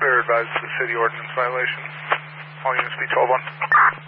bear advised the city ordinance violation. All units be 12-1.